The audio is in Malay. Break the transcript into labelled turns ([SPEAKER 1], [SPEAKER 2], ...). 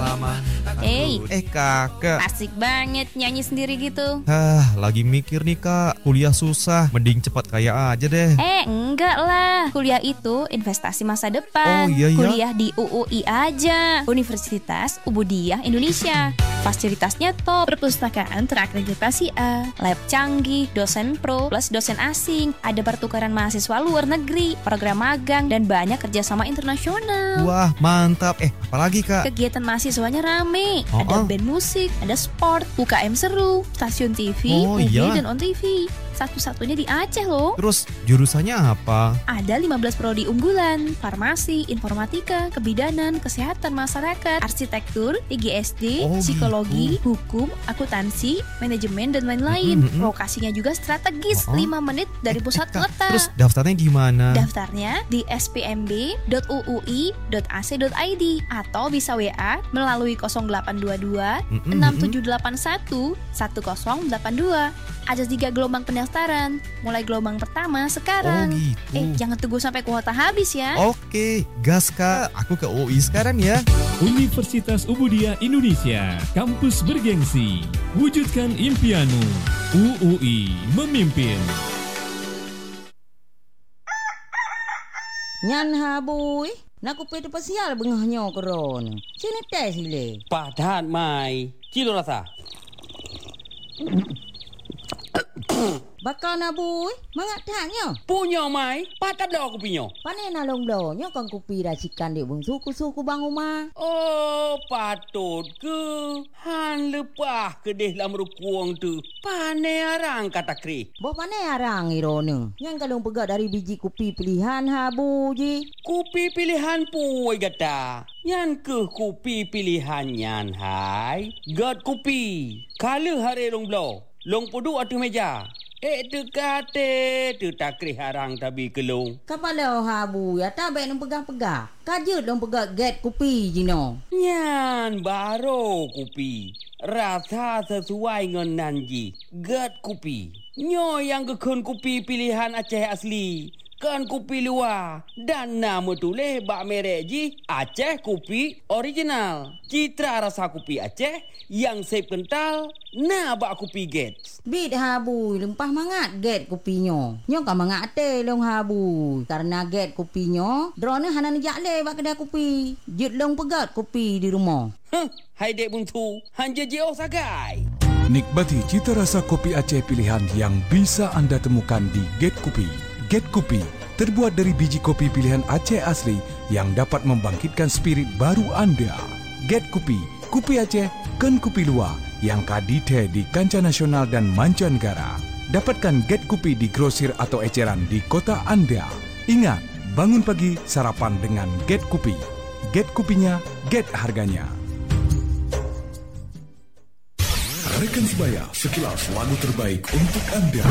[SPEAKER 1] aman.
[SPEAKER 2] Hey,
[SPEAKER 1] Kakak.
[SPEAKER 2] asik banget nyanyi sendiri gitu.
[SPEAKER 1] Lagi mikir nih kak, kuliah susah, mending cepat kaya aja deh.
[SPEAKER 2] Enggak lah. Kuliah itu investasi masa depan.
[SPEAKER 1] Oh, iya.
[SPEAKER 2] Kuliah di UUI aja, Universitas Ubudiyah Indonesia. Fasilitasnya top, perpustakaan terakreditasi A, lab canggih, dosen pro plus dosen asing, ada pertukaran mahasiswa luar negeri, program magang, dan banyak kerjasama internasional.
[SPEAKER 1] Wah mantap. Apalagi kak?
[SPEAKER 2] Kegiatan mahasiswanya rame, ada band musik, ada sport, UKM seru, stasiun TV, movie, dan on TV. Satu-satunya di Aceh loh.
[SPEAKER 1] Terus jurusannya apa?
[SPEAKER 2] Ada 15 prodi unggulan, farmasi, informatika, kebidanan, kesehatan masyarakat, arsitektur, IGSD, psikologi, hukum, akuntansi, manajemen, dan lain-lain. Lokasinya juga strategis, 5 menit dari pusat kota.
[SPEAKER 1] Terus daftarnya gimana?
[SPEAKER 2] Daftarnya di spmb.uui.ac.id atau bisa WA melalui 0822 6781 1082. Ada 3 gelombang pendaftaran. Mulai gelombang pertama sekarang.
[SPEAKER 1] Gitu.
[SPEAKER 2] Jangan tunggu sampai kuota habis ya.
[SPEAKER 1] Oke, gas kak. Aku ke UI sekarang ya.
[SPEAKER 3] Universitas Ubudiyah Indonesia, kampus bergengsi. Wujudkan impianmu. UUI memimpin.
[SPEAKER 4] Nyan habui, nak kupi tu pasial bengahnya koron. Sini tes sile.
[SPEAKER 5] Padat mai. Kilo rasa.
[SPEAKER 4] Bakal nabui, mangak taknya.
[SPEAKER 5] Punya mai. Padat dah aku punya.
[SPEAKER 4] Pane nalong donya kang kupi racikan di bung suku-suku bang rumah.
[SPEAKER 5] Oh, patut ke. Han lepah ke deh lam rukuang tu. Pane arang kata kri.
[SPEAKER 4] Boh pane arang irone. Yang kalong pegak dari biji kupi pilihan habu ji.
[SPEAKER 5] Kupi pilihan puai gata. Yang ke kupi pilihan nyan hai. Gat kupi. Kala hari long blow. Long pudu atu meja. Tu kate, tu takri harang tabi kelung.
[SPEAKER 4] Kapala habu ya tabe nang pegang-pegang. Kajut dong pegak get kupi jino.
[SPEAKER 5] Nyan baro kupi. Rasa sesuai dengan nanji. Get kupi. Nyo yang kekun kupi pilihan Aceh asli. Kan kupi luar. Dan nama tulis bak merek ji. Aceh kupi original. Citra rasa kupi Aceh. Yang sep kental. Nah bak kupi get.
[SPEAKER 4] Bit habu lempah mangat get kupinyo. Nyo ka mangat te long habu. Karena get kupinyo, drone hanan jakle bak kedai kupi. Jut long pegat kupi di rumah.
[SPEAKER 5] Hai dek buntu. Hanja jauh sagai.
[SPEAKER 6] Nikmati cita rasa kopi Aceh pilihan yang bisa anda temukan di Get Kopi. Get Kopi terbuat dari biji kopi pilihan Aceh asli yang dapat membangkitkan spirit baru anda. Get Kopi, kopi Aceh, kan kopi luar yang kadite di kancah nasional dan mancanegara. Dapatkan Get Kopi di grosir atau eceran di kota anda. Ingat, bangun pagi sarapan dengan Get Kopi. Get Kopinya, get harganya.
[SPEAKER 7] Rekan sebaya, sekilas lagu terbaik untuk anda.